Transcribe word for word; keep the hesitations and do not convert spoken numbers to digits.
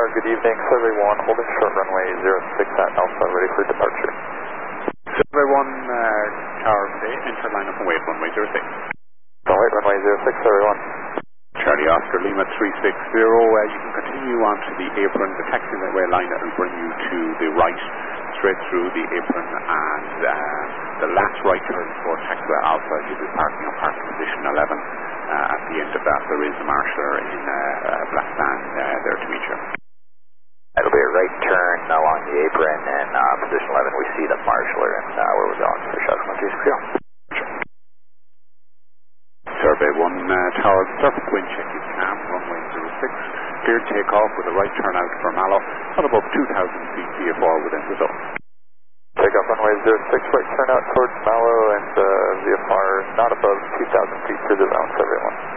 good evening. Survey one, holding short runway zero six at Alpha, ready for departure. Survey one, uh, Tower Bay, enter line up and wait, runway zero six. Wait, runway zero six, Survey one. Charlie Oscar Lima three six zero, uh, you can continue on to the apron, the taxiway line that will bring you to the right, straight through the apron, and uh, the last right turn for taxiway Alpha, you'll be parking on parking position eleven. Uh, at the end of that, there is a marshaller in uh, a black van uh, there to meet you. It'll be a right turn along the apron, and uh, position eleven, we see the marshaller, and uh, where we're going for Shush one two six zero. Survey one, uh, Tower, surface wind check is cam, runway zero six, cleared takeoff with a right turn out for Mallow, at above two thousand feet V F R within the zone. Takeoff runway zero six, right turn out towards Mallow, and uh, V F R not above two thousand feet to the zone, Survey one.